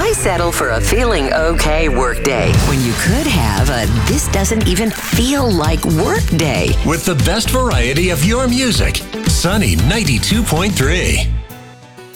Why settle for a feeling okay workday when you could have a this doesn't even feel like work day? With the best variety of your music, Sunny 92.3.